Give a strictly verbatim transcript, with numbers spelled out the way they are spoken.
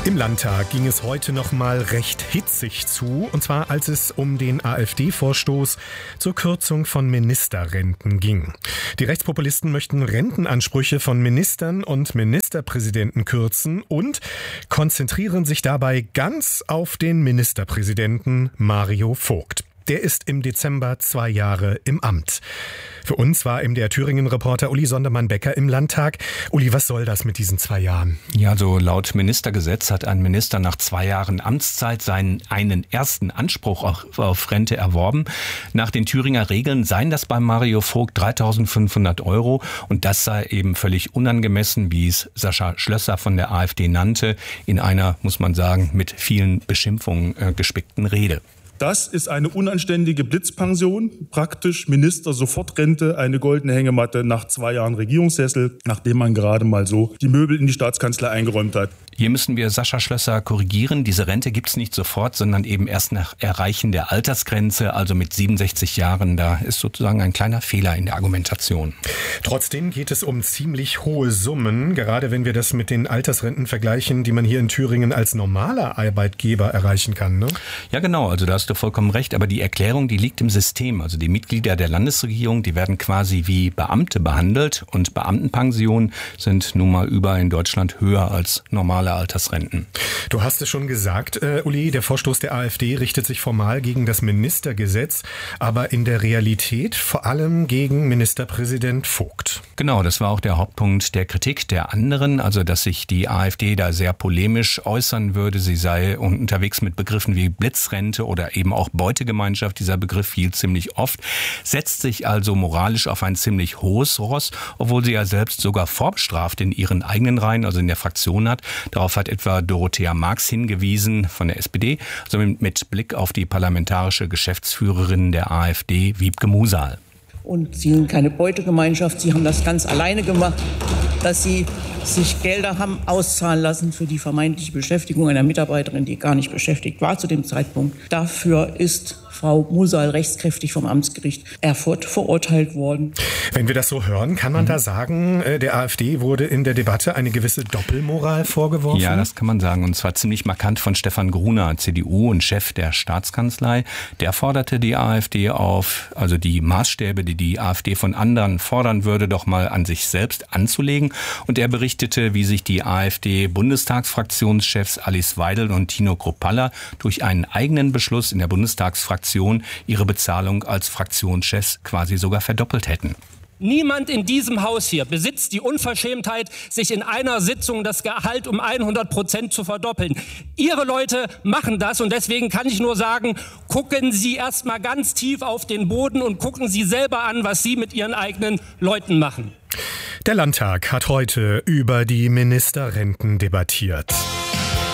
Im Landtag ging es heute noch mal recht hitzig zu, und zwar als es um den AfD-Vorstoß zur Kürzung von Ministerrenten ging. Die Rechtspopulisten möchten Rentenansprüche von Ministern und Ministerpräsidenten kürzen und konzentrieren sich dabei ganz auf den Ministerpräsidenten Mario Vogt. Der ist im Dezember zwei Jahre im Amt. Für uns war M D R Thüringen-Reporter Uli Sondermann-Becker im Landtag. Uli, was soll das mit diesen zwei Jahren? Ja, so laut Ministergesetz hat ein Minister nach zwei Jahren Amtszeit seinen einen ersten Anspruch auf, auf Rente erworben. Nach den Thüringer Regeln seien das bei Mario Vogt dreitausendfünfhundert Euro. Und das sei eben völlig unangemessen, wie es Sascha Schlösser von der AfD nannte, in einer, muss man sagen, mit vielen Beschimpfungen äh, gespickten Rede. Das ist eine unanständige Blitzpension, praktisch Minister-Sofortrente, eine goldene Hängematte nach zwei Jahren Regierungssessel, nachdem man gerade mal so die Möbel in die Staatskanzlei eingeräumt hat. Hier müssen wir Sascha Schlösser korrigieren. Diese Rente gibt's nicht sofort, sondern eben erst nach Erreichen der Altersgrenze, also mit siebenundsechzig Jahren. Da ist sozusagen ein kleiner Fehler in der Argumentation. Trotzdem geht es um ziemlich hohe Summen, gerade wenn wir das mit den Altersrenten vergleichen, die man hier in Thüringen als normaler Arbeitgeber erreichen kann, ne? Ja, genau. Also da hast du vollkommen recht. Aber die Erklärung, die liegt im System. Also die Mitglieder der Landesregierung, die werden quasi wie Beamte behandelt. Und Beamtenpensionen sind nun mal überall in Deutschland höher als normale Altersrenten. Du hast es schon gesagt, äh, Uli, der Vorstoß der AfD richtet sich formal gegen das Ministergesetz, aber in der Realität vor allem gegen Ministerpräsident Vogt. Genau, das war auch der Hauptpunkt der Kritik der anderen, also dass sich die AfD da sehr polemisch äußern würde. Sie sei unterwegs mit Begriffen wie Blitzrente oder eben auch Beutegemeinschaft. Dieser Begriff fiel ziemlich oft, setzt sich also moralisch auf ein ziemlich hohes Ross, obwohl sie ja selbst sogar vorbestraft in ihren eigenen Reihen, also in der Fraktion hat. Darauf hat etwa Dorothea Marx hingewiesen von der S P D, also mit Blick auf die parlamentarische Geschäftsführerin der AfD, Wiebke Musal. Und sie sind keine Beutegemeinschaft, sie haben das ganz alleine gemacht, dass sie sich Gelder haben auszahlen lassen für die vermeintliche Beschäftigung einer Mitarbeiterin, die gar nicht beschäftigt war zu dem Zeitpunkt. Dafür ist Frau Musal rechtskräftig vom Amtsgericht Erfurt verurteilt worden. Wenn wir das so hören, kann man mhm. da sagen, der AfD wurde in der Debatte eine gewisse Doppelmoral vorgeworfen? Ja, das kann man sagen. Und zwar ziemlich markant von Stefan Gruner, C D U und Chef der Staatskanzlei. Der forderte die AfD auf, also die Maßstäbe, die die AfD von anderen fordern würde, doch mal an sich selbst anzulegen. Und er berichtete, wie sich die AfD-Bundestagsfraktionschefs Alice Weidel und Tino Kruppalla durch einen eigenen Beschluss in der Bundestagsfraktion ihre Bezahlung als Fraktionschefs quasi sogar verdoppelt hätten. Niemand in diesem Haus hier besitzt die Unverschämtheit, sich in einer Sitzung das Gehalt um hundert Prozent zu verdoppeln. Ihre Leute machen das und deswegen kann ich nur sagen, gucken Sie erst mal ganz tief auf den Boden und gucken Sie selber an, was Sie mit Ihren eigenen Leuten machen. Der Landtag hat heute über die Ministerrenten debattiert.